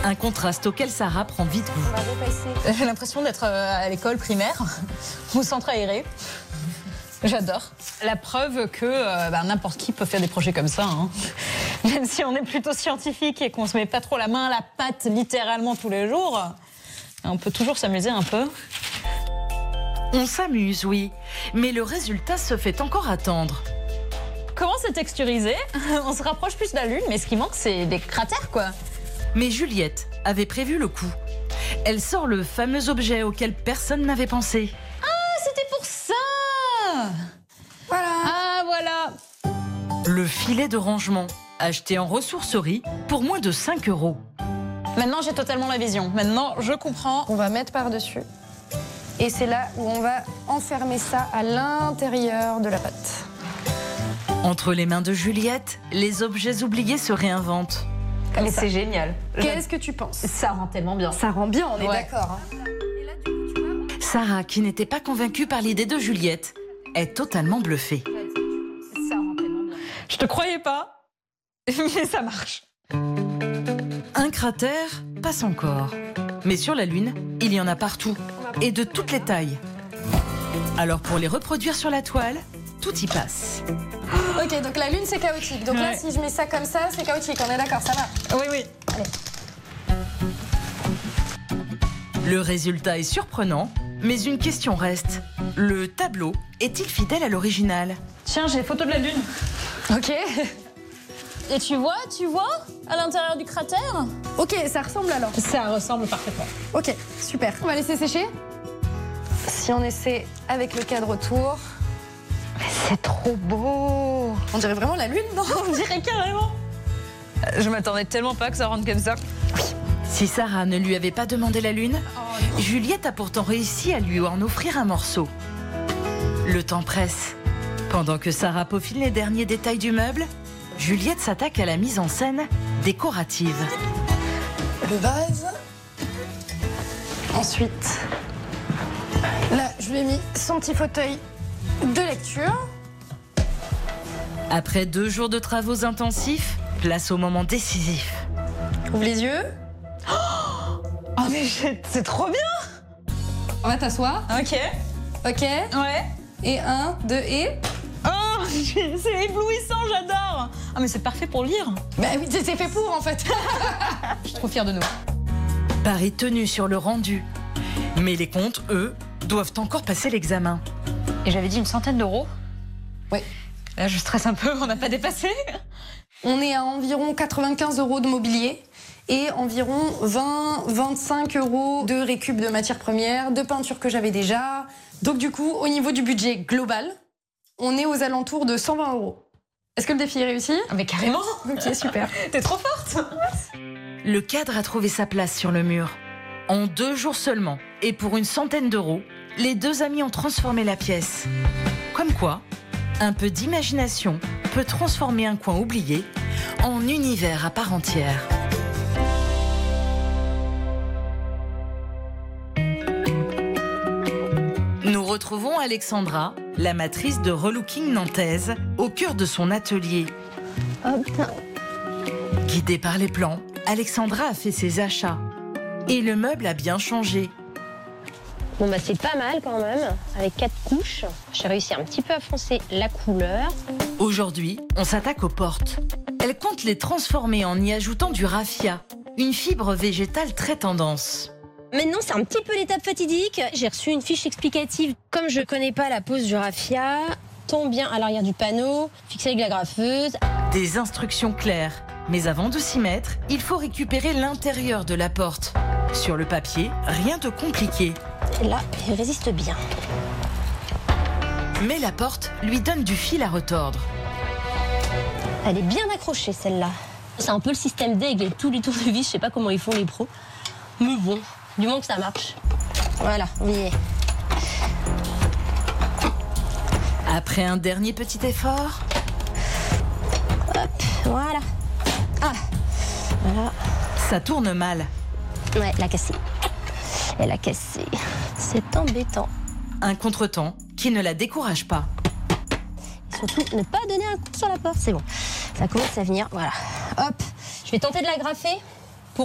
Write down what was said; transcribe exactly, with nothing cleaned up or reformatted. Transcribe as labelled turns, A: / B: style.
A: Un contraste auquel Sarah prend vite goût.
B: J'ai l'impression d'être à l'école primaire, au centre aéré. J'adore. La preuve que euh, bah, n'importe qui peut faire des projets comme ça. Hein. Même si on est plutôt scientifique et qu'on se met pas trop la main à la pâte littéralement tous les jours, on peut toujours s'amuser un peu.
A: On s'amuse, oui, mais le résultat se fait encore attendre.
B: Comment c'est texturisé? On se rapproche plus de la Lune, mais ce qui manque, c'est des cratères, quoi.
A: Mais Juliette avait prévu le coup. Elle sort le fameux objet auquel personne n'avait pensé.
B: Ah, c'était pour ça! Voilà. Ah, voilà.
A: Le filet de rangement, acheté en ressourcerie pour moins de cinq euros.
B: Maintenant, j'ai totalement la vision. Maintenant, je comprends.
C: On va mettre par-dessus. Et c'est là où on va enfermer ça à l'intérieur de la pâte.
A: Entre les mains de Juliette, les objets oubliés se réinventent.
B: Mais c'est génial.
C: Qu'est-ce que tu penses?
B: Ça rend tellement bien.
C: Ça rend bien, on est
B: Ouais.
C: d'accord. Hein.
A: Sarah, qui n'était pas convaincue par l'idée de Juliette, est totalement bluffée.
B: Ça rend tellement bien. Je te croyais pas, mais ça marche.
A: Un cratère passe encore. Mais sur la Lune, il y en a partout, et de toutes les tailles. Alors pour les reproduire sur la toile, tout y passe.
C: Ok, donc la Lune, c'est chaotique. Donc là,
B: Ouais.
C: si je mets ça comme ça, c'est chaotique. On est d'accord, ça va?
B: Oui, oui.
A: Le résultat est surprenant, mais une question reste. Le tableau est-il fidèle à l'original?
B: Tiens, j'ai les photos de la Lune.
C: Ok.
B: Et tu vois, tu vois, à l'intérieur du cratère?
C: Ok, ça ressemble alors.
B: Ça ressemble parfaitement.
C: Ok, super. On va laisser sécher. Si on essaie avec le cadre autour.
B: C'est trop beau.
C: On dirait vraiment la Lune, non?
B: On dirait carrément. Je m'attendais tellement pas que ça rentre comme ça.
A: Si Sarah ne lui avait pas demandé la Lune, Juliette a pourtant réussi à lui en offrir un morceau. Le temps presse. Pendant que Sarah peaufine les derniers détails du meuble, Juliette s'attaque à la mise en scène décorative.
C: Le vase. Ensuite, là, je lui ai mis son petit fauteuil de lecture.
A: Après deux jours de travaux intensifs, place au moment décisif.
C: Ouvre les yeux.
B: Oh, mais c'est trop bien.
C: On va t'asseoir.
B: Ok.
C: Ok.
B: Ouais.
C: Et un, deux et.
B: Oh, c'est éblouissant, j'adore. Ah, mais c'est parfait pour lire.
C: Bah oui, c'est fait pour en fait.
B: Je suis trop fière de nous.
A: Pari tenu sur le rendu. Mais les comptes, eux, doivent encore passer l'examen.
B: Et j'avais dit une centaine d'euros.
C: Oui.
B: Là, je stresse un peu, on n'a pas dépassé.
C: On est à environ quatre-vingt-quinze euros de mobilier et environ vingt à vingt-cinq euros de récup de matières premières, de peinture que j'avais déjà. Donc du coup, au niveau du budget global, on est aux alentours de cent vingt euros. Est-ce que le défi est réussi?
B: Ah, mais carrément.
C: Ok, super.
B: T'es trop forte.
A: Le cadre a trouvé sa place sur le mur. En deux jours seulement, et pour une centaine d'euros, les deux amis ont transformé la pièce. Comme quoi, un peu d'imagination peut transformer un coin oublié en univers à part entière. Nous retrouvons Alexandra, la matrice de relooking nantaise, au cœur de son atelier.
D: Hop.
A: Guidée par les plans, Alexandra a fait ses achats. Et le meuble a bien changé.
D: Bon bah c'est pas mal quand même, avec quatre couches. J'ai réussi un petit peu à foncer la couleur.
A: Aujourd'hui, on s'attaque aux portes. Elle compte les transformer en y ajoutant du raffia, une fibre végétale très tendance.
D: Maintenant c'est un petit peu l'étape fatidique. J'ai reçu une fiche explicative. Comme je connais pas la pose du raffia, tombe bien à l'arrière du panneau, fixé avec la graffeuse.
A: Des instructions claires. Mais avant de s'y mettre, il faut récupérer l'intérieur de la porte. Sur le papier, rien de compliqué.
D: Là, elle résiste bien.
A: Mais la porte lui donne du fil à retordre.
D: Elle est bien accrochée celle-là. C'est un peu le système d'aigle et tous les tournevis, je sais pas comment ils font les pros. Mais bon, du moment que ça marche. Voilà, on y est.
A: Après un dernier petit effort,
D: Hop, voilà. Ah, voilà.
A: ça tourne mal.
D: Ouais, elle a cassé. Elle a cassé. C'est embêtant.
A: Un contretemps qui ne la décourage pas.
D: Et surtout, ne pas donner un coup sur la porte, c'est bon. Ça commence à venir, voilà. Hop, je vais tenter de la graffer.